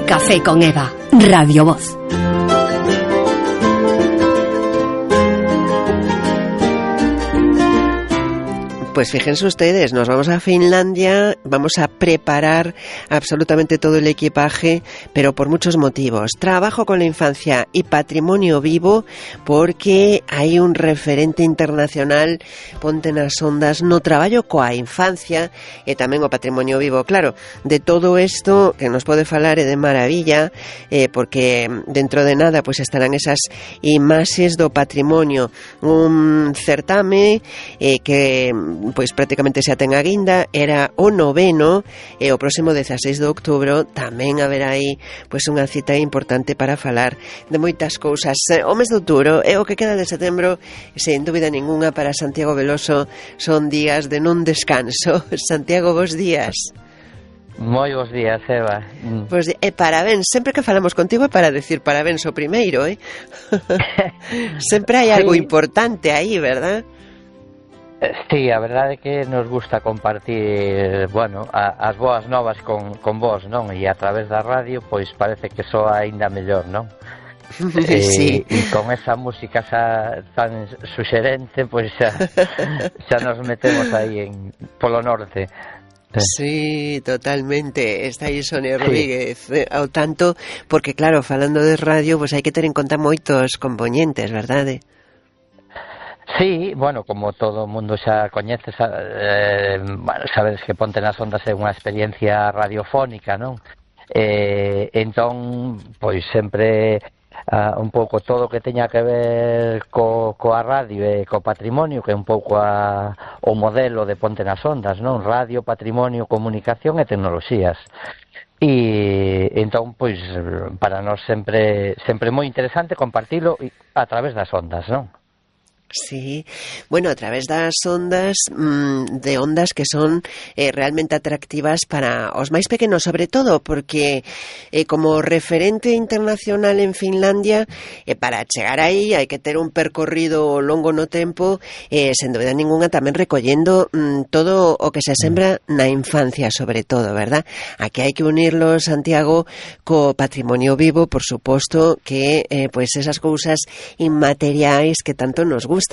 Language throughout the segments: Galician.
Café con Eva, Radio Voz. Pues fíjense ustedes, nos vamos a Finlandia, vamos a preparar absolutamente todo el equipaje, pero por muchos motivos. Trabajo con la infancia y patrimonio vivo, porque hai un referente internacional, ponte nas ondas, no traballo coa infancia e tamén o patrimonio vivo. Claro, de todo isto que nos pode falar é de maravilla, porque dentro de nada pues estarán esas imaxes do patrimonio, un certame que pois prácticamente xa ten a guinda, era o 9º, e o próximo 16 de outubro tamén haberá aí pois unha cita importante para falar de moitas cousas. O mes de outubro e o que queda de setembro, sen dúbida ninguna, para Santiago Veloso son días de non descanso. Santiago, bos días. Moi bons días, Eva. Pois, parabéns, sempre que falamos contigo é para decir parabéns o primeiro, sempre hai algo importante aí, verdad? Sí, a verdade é que nos gusta compartir, bueno, as boas novas con vos, non? E a través da radio, pois parece que soa aínda mellor, non? Sí. E con esa música tan suxerente, pois xa nos metemos aí polo norte. Sí, totalmente. Está aí Sonia Rodríguez ao tanto, porque claro, falando de radio, pois hai que ter en conta moitos componentes, verdade? Sí, bueno, como todo o mundo xa coñece, bueno, sabedes que Ponte nas Ondas é unha experiencia radiofónica, non? Entón, pois sempre un pouco todo o que teña que ver coa radio e co patrimonio, que é un pouco o modelo de Ponte nas Ondas, non? Radio, patrimonio, comunicación e tecnoloxías. E entón, pois, para nós sempre moi interesante compartilo a través das ondas, non? Sí, bueno, a través das ondas, de ondas que son realmente atractivas para os máis pequenos, sobre todo, porque como referente internacional en Finlandia, para chegar aí hai que ter un percorrido longo no tempo, sen dúbida ninguna tamén recollendo todo o que se sembra na infancia, sobre todo, verdad? Aquí hai que unirlo, Santiago, co patrimonio vivo, por suposto, que pois esas cousas inmateriais que tanto nos gustan.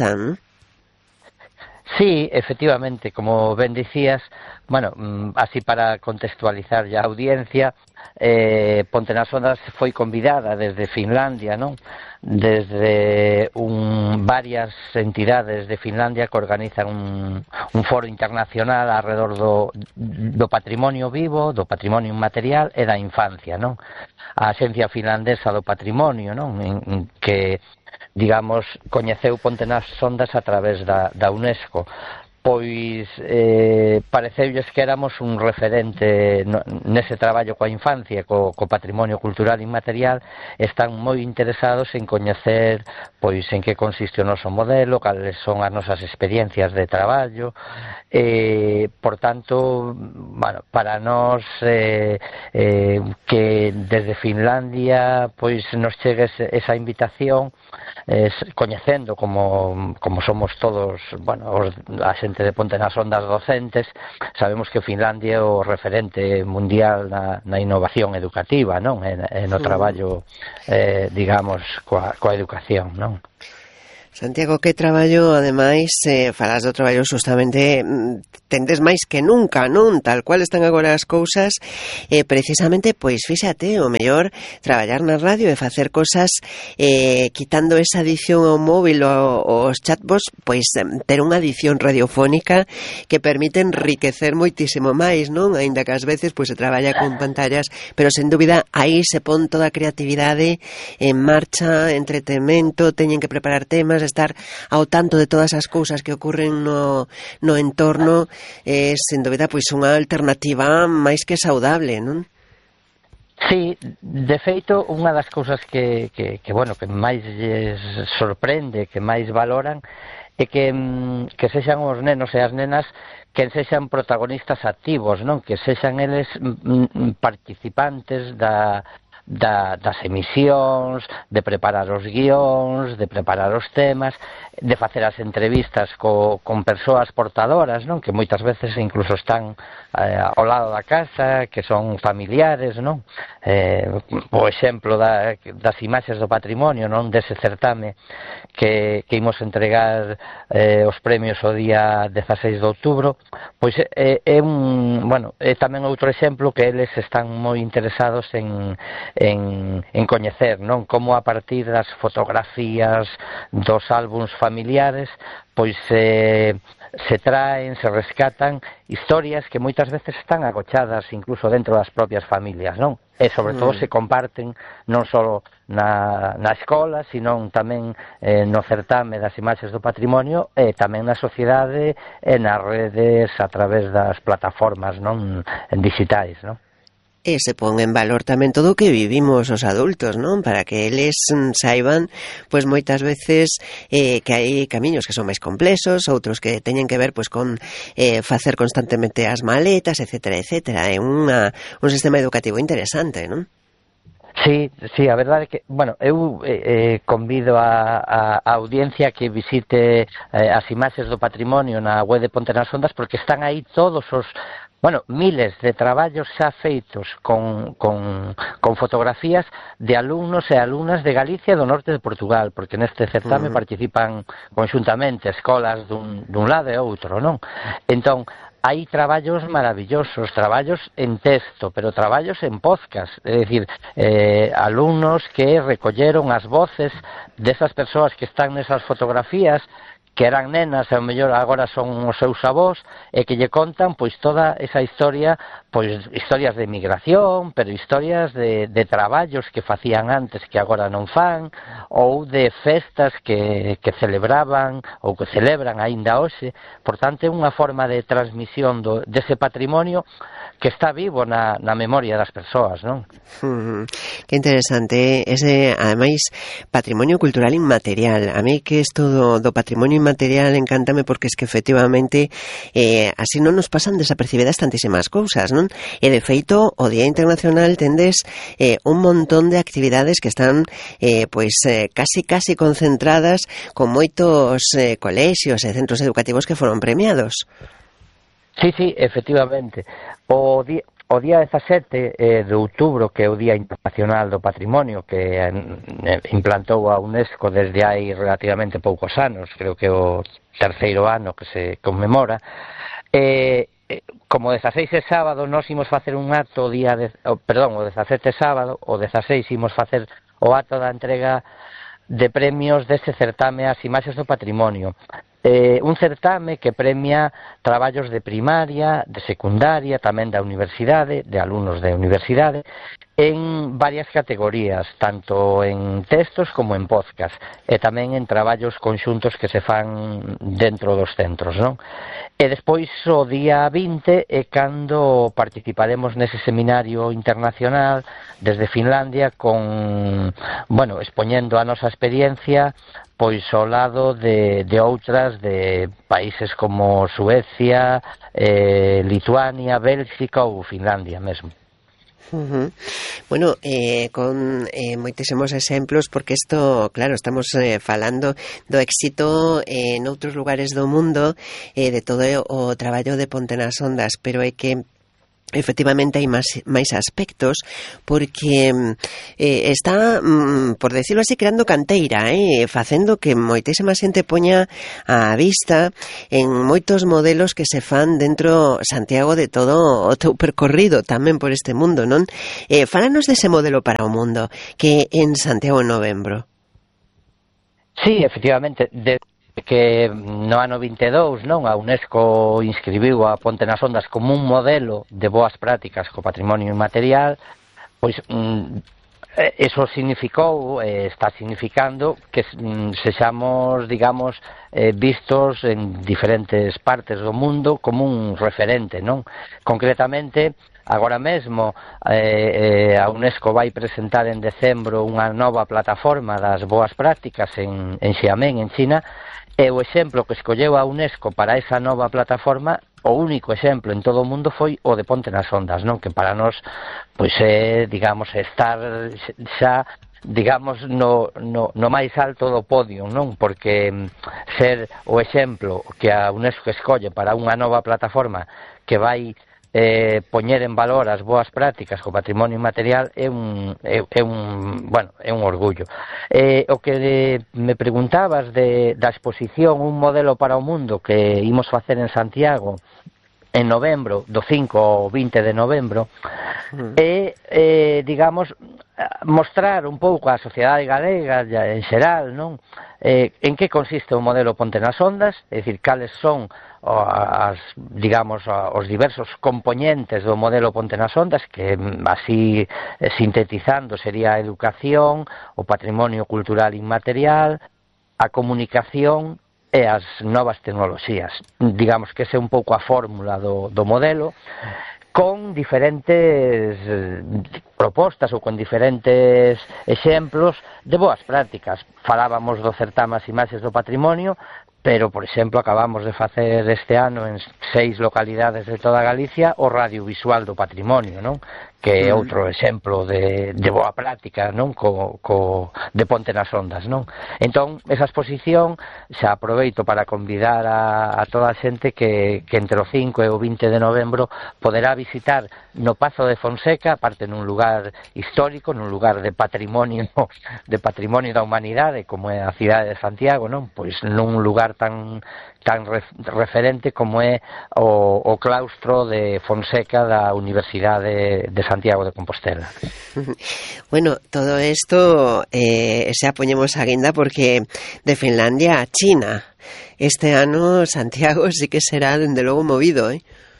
Sí, efectivamente, como ben dicías, bueno, así para contextualizar ya a audiencia, Ponte nas Ondas foi convidada desde Finlandia, non? Desde varias entidades de Finlandia que organizan un foro internacional alrededor do patrimonio vivo, do patrimonio inmaterial e da infancia, non? A Axencia Finlandesa do Patrimonio, non? Que, digamos, coñeceu Ponte nas Ondas a través da UNESCO. Pois pareceulles que éramos un referente nese traballo coa infancia, co patrimonio cultural inmaterial. Están moi interesados en coñecer pois en que consiste o noso modelo, cales son as nosas experiencias de traballo. Por tanto, bueno, para nós que desde Finlandia pois nos chegue esa invitación, coñecendo como somos todos, bueno, a xente de Ponte nas Ondas docentes, sabemos que Finlandia é o referente mundial na innovación educativa, non? E no traballo, digamos, coa educación, non? Santiago, que traballo, ademais, falas do traballo justamente, tendes máis que nunca, non? Tal cual están agora as cousas, precisamente, pois, fíxate, o mellor traballar na radio e facer cosas quitando esa adición ao móvil ou aos chatbots, pois ter unha adición radiofónica que permite enriquecer moitísimo máis, non? Aínda que ás veces pois se traballa con pantallas, pero sen dúbida aí se pon toda a creatividade en marcha, entretemento, teñen que preparar temas, estar ao tanto de todas as cousas que ocurren no entorno, sen dúbida pois unha alternativa máis que saudable, non? Sí, de feito, unha das cousas que bueno, que máis lles sorprende, que máis valoran, é que sexan os nenos e as nenas que sexan protagonistas activos, non? Que sexan eles participantes das emisións, de preparar os guións, de preparar os temas, de facer as entrevistas con persoas portadoras, non? Que moitas veces incluso están ao lado da casa, que son familiares, non? O exemplo das imaxes do patrimonio, non? Dese certame que imos entregar os premios o día 16 de outubro, pois é tamén outro exemplo que eles están moi interesados en coñecer, non? Como a partir das fotografías dos álbums familiares, pois se traen, se rescatan historias que moitas veces están agochadas incluso dentro das propias familias, non? E sobre todo se comparten non só na escola, sino tamén no certame das imaxes do patrimonio e tamén na sociedade e nas redes a través das plataformas, non, digitais, non? E se pon en valor tamén todo o que vivimos os adultos, non? Para que eles saiban, pois moitas veces que hai camiños que son máis complexos, outros que teñen que ver pois con facer constantemente as maletas, etcétera, etcétera. É un sistema educativo interesante, non? Sí, a verdade é que, bueno, eu convido a audiencia que visite as imaxes do patrimonio na web de Ponte nas Ondas, porque están aí todos os miles de traballos xa feitos con fotografías de alumnos e alumnas de Galicia e do norte de Portugal, porque neste certame participan conxuntamente escolas dun lado e outro, non? Entón, hai traballos maravillosos, traballos en texto, pero traballos en podcast, é dicir, alumnos que recolleron as voces desas persoas que están nesas fotografías, que eran nenas e ao mellor agora son os seus avós, e que lle contan pois toda esa historia, pois historias de migración, pero historias de traballos que facían antes que agora non fan, ou de festas que celebraban ou que celebran aínda hoxe. Por tanto, é unha forma de transmisión dese patrimonio que está vivo na memoria das persoas, non? Que interesante, ese, ademais, patrimonio cultural inmaterial. A mí que isto do patrimonio inmaterial encántame porque es que efectivamente así non nos pasan desapercibidas tantísimas cousas, non? E de feito, o Día Internacional tendes un montón de actividades que están casi concentradas con moitos colexios e centros educativos que foron premiados. Sí, efectivamente. O día 17 de outubro, que é o Día Internacional do Patrimonio, que implantou a UNESCO desde hai relativamente poucos anos, creo que o terceiro ano que se conmemora, como o 16 é sábado, nós imos facer un acto o 17 sábado, o 16 imos facer o acto da entrega de premios dese certame ás imaxes do patrimonio. Un certame que premia traballos de primaria, de secundaria, tamén da universidade, de alumnos de universidade, en varias categorías, tanto en textos como en podcast, e tamén en traballos conxuntos que se fan dentro dos centros, non? E despois, o día 20, é cando participaremos nese seminario internacional desde Finlandia expoñendo a nosa experiencia pois ao lado de outras de países como Suecia, Lituania, Bélxica ou Finlandia mesmo. Bueno, con moitísimos exemplos, porque isto, claro, estamos falando do éxito en outros lugares do mundo, de todo o traballo de Ponte nas Ondas, pero é que efectivamente hai máis aspectos, porque está, por decirlo así, creando canteira, facendo que moitísima xente poña a vista en moitos modelos que se fan dentro, Santiago, de todo o teu percorrido tamén por este mundo, non? Fálanos dese modelo para o mundo que en Santiago en novembro. Sí, efectivamente, que no ano 22, non, a UNESCO inscribiu a Ponte nas Ondas como un modelo de boas prácticas co patrimonio inmaterial, pois eso significou, está significando que sexamos, digamos, vistos en diferentes partes do mundo como un referente, non? Concretamente, agora mesmo a UNESCO vai presentar en decembro unha nova plataforma das boas prácticas en Xiamen, en China, e o exemplo que escolleu a UNESCO para esa nova plataforma o único exemplo en todo o mundo foi o de Ponte nas Ondas, non? Que para nós pois é, digamos, estar xa digamos no máis alto do podio, non? Porque ser o exemplo que a UNESCO escolle para unha nova plataforma que vai poñer en valor as boas prácticas co patrimonio inmaterial é un orgullo. O que me preguntabas da exposición Un modelo para o mundo que imos facer en Santiago en novembro, do 5 ao 20 de novembro, digamos, mostrar un pouco á sociedade galega en xeral, non? En que consiste o modelo Ponte nas Ondas, é dicir, cales son os diversos componentes do modelo Ponte nas Ondas, que así sintetizando sería a educación, o patrimonio cultural inmaterial, a comunicación e as novas tecnoloxías. Digamos que esa é un pouco a fórmula do modelo, con diferentes propostas ou con diferentes exemplos de boas prácticas. Falábamos do certame As Imaxes do Patrimonio, pero, por exemplo, acabamos de facer este ano en 6 localidades de toda Galicia o radiovisual do patrimonio, non? Que é outro exemplo de boa práctica, non? De Ponte nas Ondas, non? Entón, esa exposición xa aproveito para convidar a toda a xente que entre o 5 e o 20 de novembro poderá visitar no Pazo de Fonseca, aparte nun lugar histórico, nun lugar de patrimonio da humanidade, como é a cidade de Santiago, non? Pois nun lugar tan referente como é o claustro de Fonseca da Universidade de Santiago de Compostela. Bueno, todo esto xa poñemos a guinda porque de Finlandia a China este ano Santiago sí que será dende logo movido,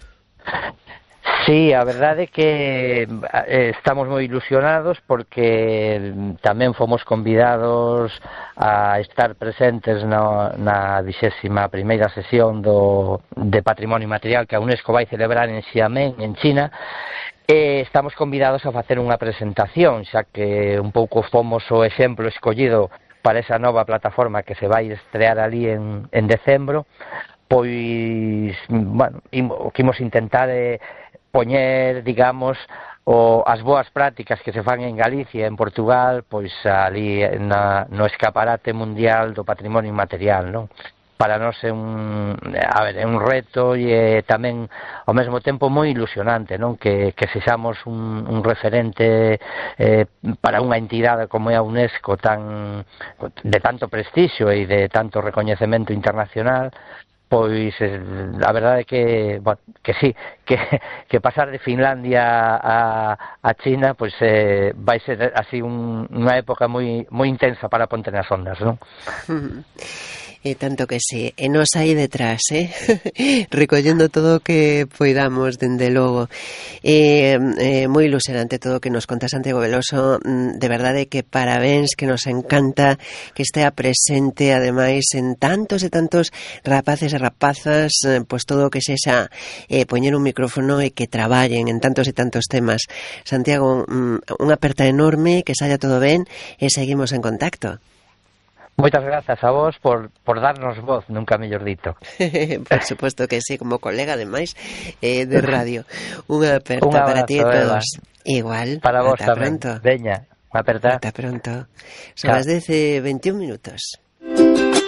Sí, a verdade é que estamos moi ilusionados porque tamén fomos convidados a estar presentes na 21ª sesión de Patrimonio Material que a UNESCO vai celebrar en Xiamen, en China, e estamos convidados a facer unha presentación, xa que un pouco fomos o exemplo escollido para esa nova plataforma que se vai estrear ali en decembro. Pois, bueno, o que imos intentar é poñer, digamos, as boas prácticas que se fan en Galicia e en Portugal, pois ali no escaparate mundial do patrimonio inmaterial, non? Para nós é un reto e tamén ao mesmo tempo moi ilusionante, non? Que sexamos un referente para unha entidade como é a UNESCO de tanto prestixio e de tanto recoñecemento internacional. Pois a verdade é que sí, que pasar de Finlandia a China pois vai ser así unha época moi intensa para Ponte nas Ondas, non? E tanto que sí, e nos aí detrás, recollendo todo o que poidamos, dende logo. Moi ilusionante todo o que nos conta Santiago Veloso, de verdade que parabéns, que nos encanta que estea presente, ademais, en tantos e tantos rapaces e rapazas, pois todo o que sexa poñer un micrófono e que traballen en tantos e tantos temas. Santiago, unha aperta enorme, que saia todo ben, e seguimos en contacto. Moitas grazas a vos por darnos voz, nunca mellor dito. Por suposto que sí, como colega ademais de radio. Unha aperta para ti e todos. Igual, para vos tamén. Veña, unha aperta. Ata pronto. Son as 10:21.